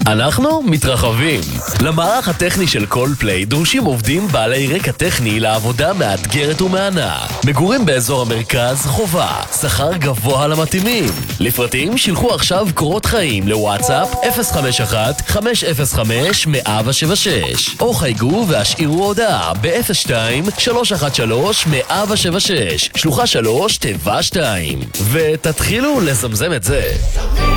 אנחנו מתרחבים. למערך הטכני של קולפליי דרושים עובדים בעלי רקע טכני לעבודה מאתגרת ומענה. מגורים באזור המרכז חובה, שכר גבוה למתאימים. לפרטים שילחו עכשיו קורות חיים לוואטסאפ 051-505-176 או חייגו והשאירו הודעה ב-02-313-176 שלוחה 3 תיבה 2 ותתחילו לזמזם את זה.